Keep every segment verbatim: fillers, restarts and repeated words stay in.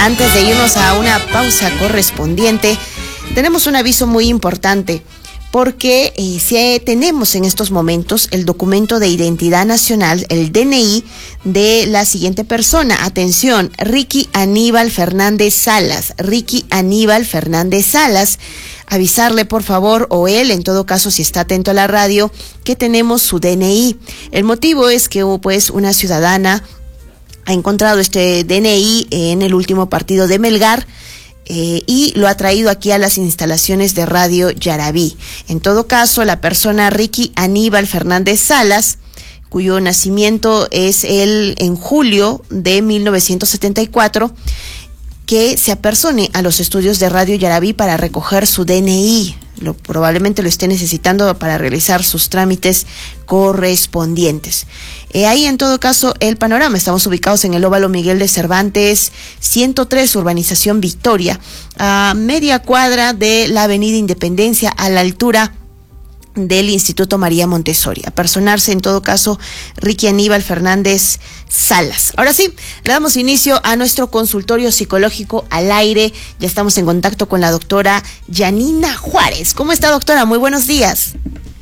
Antes de irnos a una pausa correspondiente, tenemos un aviso muy importante, porque eh, si tenemos en estos momentos el documento de identidad nacional, el D N I, de la siguiente persona. Atención, Ricky Aníbal Fernández Salas. Ricky Aníbal Fernández Salas. Avisarle, por favor, o él, en todo caso, si está atento a la radio, que tenemos su D N I. El motivo es que, pues, una ciudadana ha encontrado este D N I en el último partido de Melgar, Eh, y lo ha traído aquí a las instalaciones de Radio Yarabí. En todo caso, la persona Ricky Aníbal Fernández Salas, cuyo nacimiento es el en julio de mil novecientos setenta y cuatro, que se apersone a los estudios de Radio Yarabí para recoger su D N I. Lo, probablemente lo esté necesitando para realizar sus trámites correspondientes. Eh, ahí, en todo caso, el panorama. Estamos ubicados en el Óvalo Miguel de Cervantes, ciento tres, Urbanización Victoria, a media cuadra de la Avenida Independencia, a la altura del Instituto María Montessori. Apersonarse, en todo caso, Ricky Aníbal Fernández Salas. Ahora sí, le damos inicio a nuestro consultorio psicológico al aire. Ya estamos en contacto con la doctora Yanina Juárez. ¿Cómo está, doctora? Muy buenos días.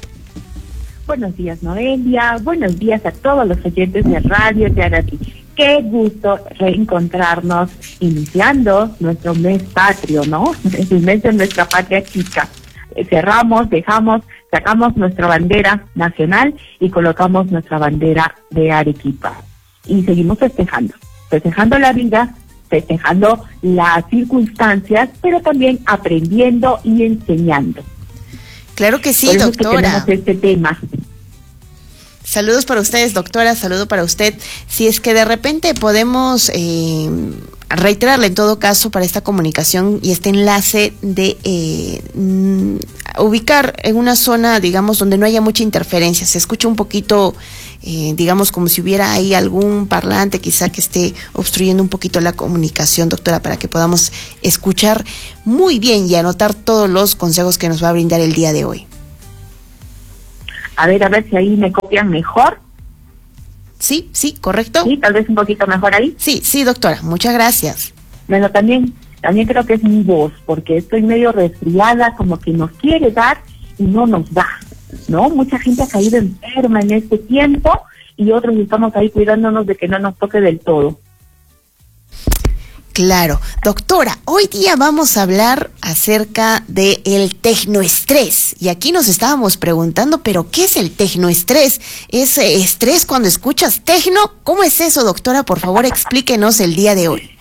Buenos días, Noelia. Buenos días a todos los oyentes de Radio Yarabí. Qué gusto reencontrarnos iniciando nuestro mes patrio, ¿no? Es el mes de nuestra patria chica. Cerramos, dejamos, sacamos nuestra bandera nacional y colocamos nuestra bandera de Arequipa. Y seguimos festejando, festejando la vida, festejando las circunstancias, pero también aprendiendo y enseñando. Claro que sí, Por eso doctora. Es que tenemos este tema. Saludos para ustedes, doctora, saludo para usted. Si es que de repente podemos eh, reiterarle, en todo caso, para esta comunicación y este enlace de eh, mm, ubicar en una zona, digamos, donde no haya mucha interferencia. Se escucha un poquito, eh, digamos, como si hubiera ahí algún parlante quizá que esté obstruyendo un poquito la comunicación, doctora, para que podamos escuchar muy bien y anotar todos los consejos que nos va a brindar el día de hoy. A ver, a ver si ahí me copian mejor. Sí, sí, correcto. Sí, tal vez un poquito mejor ahí. Sí, sí, doctora, muchas gracias. Bueno, también, también creo que es mi voz, porque estoy medio resfriada, como que nos quiere dar y no nos da, ¿no? Mucha gente ha caído enferma en este tiempo y otros estamos ahí cuidándonos de que no nos toque del todo. Claro. Doctora, hoy día vamos a hablar acerca de el tecnoestrés. Y aquí nos estábamos preguntando, ¿pero qué es el tecnoestrés? ¿Es eh, estrés cuando escuchas tecno? ¿Cómo es eso, doctora? Por favor, explíquenos el día de hoy.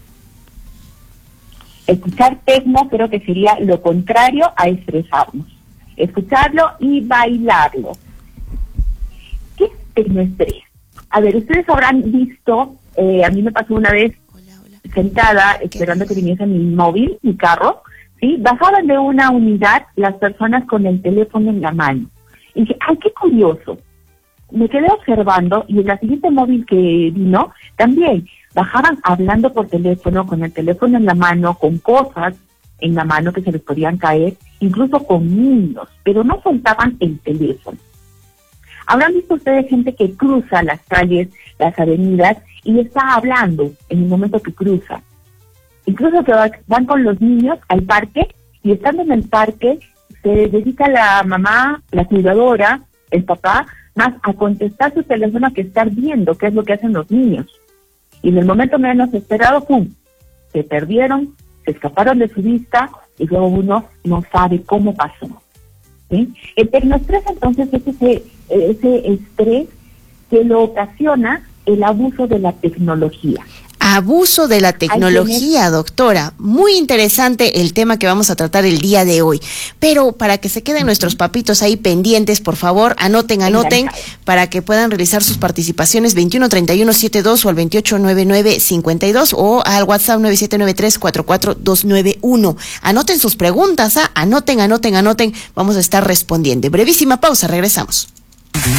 Escuchar tecno creo que sería lo contrario a estresarnos. Escucharlo y bailarlo. ¿Qué es tecnoestrés? A ver, ustedes habrán visto, eh, a mí me pasó una vez, sentada esperando que viniese mi móvil, mi carro, ¿sí? Bajaban de una unidad las personas con el teléfono en la mano. Y dije, ¡ay, qué curioso! Me quedé observando y en la siguiente móvil que vino, también bajaban hablando por teléfono, con el teléfono en la mano, con cosas en la mano que se les podían caer, incluso con niños, pero no soltaban el teléfono. Habrán visto ustedes gente que cruza las calles, las avenidas, y está hablando en el momento que cruza. Incluso que van con los niños al parque, y estando en el parque, se dedica la mamá, la cuidadora, el papá, más a contestar su teléfono que estar viendo qué es lo que hacen los niños. Y en el momento menos esperado, ¡pum!, se perdieron, se escaparon de su vista, y luego uno no sabe cómo pasó. ¿Sí? El tecnoestrés, entonces, es ese, ese estrés que lo ocasiona el abuso de la tecnología. Abuso de la tecnología, doctora. Muy interesante el tema que vamos a tratar el día de hoy. Pero para que se queden nuestros papitos ahí pendientes, por favor, anoten, anoten, para que puedan realizar sus participaciones veintiuno treinta y uno setenta y dos o al veintiocho noventa y nueve cincuenta y dos o al WhatsApp nueve siete nueve tres cuatro cuatro dos nueve uno. Anoten sus preguntas, ¿ah? Anoten, anoten, anoten. Vamos a estar respondiendo. Brevísima pausa, regresamos.